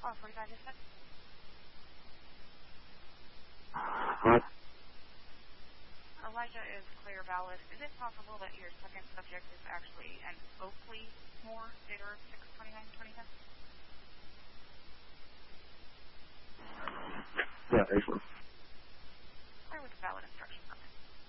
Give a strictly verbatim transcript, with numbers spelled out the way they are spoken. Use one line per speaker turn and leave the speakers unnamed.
Oh, forty-five, you said?
What?
Elijah is clear valid. Is it possible that your second subject is actually an Oakley Moore, date of six twenty-nine twenty-ten?
Yeah, excellent.